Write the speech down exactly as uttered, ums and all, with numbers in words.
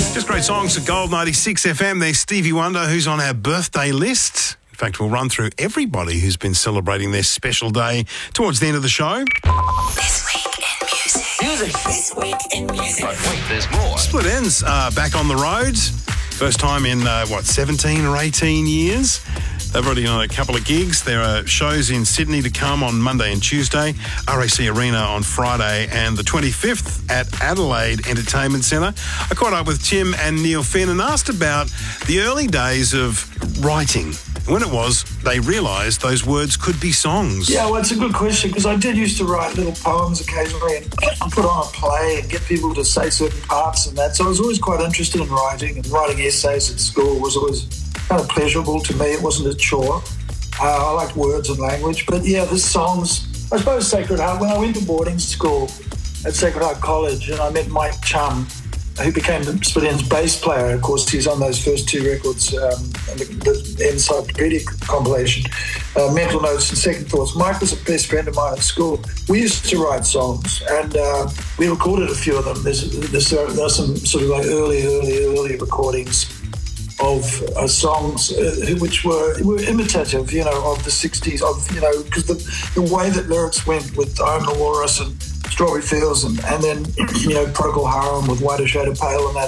Just great songs at Gold ninety-six F M. There's Stevie Wonder, who's on our birthday list. In fact, we'll run through everybody who's been celebrating their special day towards the end of the show. This week in music. Music. This week in music. But wait, there's more. Split Ends are back on the road. First time in, uh, what, seventeen or eighteen years? They've already done a couple of gigs. There are shows in Sydney to come on Monday and Tuesday, R A C Arena on Friday, and the twenty-fifth at Adelaide Entertainment Centre. I caught up with Tim and Neil Finn and asked about the early days of writing, when it was they realised those words could be songs. Yeah, well, it's a good question, because I did used to write little poems occasionally and put on a play and get people to say certain parts and that. So I was always quite interested in writing, and writing essays at school was always kind of pleasurable to me. It wasn't a chore. Uh, I liked words and language. But yeah, the songs, I suppose Sacred Heart, when I went to boarding school at Sacred Heart College and I met Mike Chum, who became the Split Ends bass player. Of course, he's on those first two records, um, the, the Encyclopedic compilation, uh, Mental Notes and Second Thoughts. Mike was a best friend of mine at school. We used to write songs, and uh, we recorded a few of them. There's, there's, there are some sort of like early, early, early recordings of uh, songs uh, which were were imitative, you know, of the sixties, of, you know, because the, the way that lyrics went with I'm the Walrus and Strawberry Fields and, and then, you know, Procol Harum with Whiter Shade of Pale and that,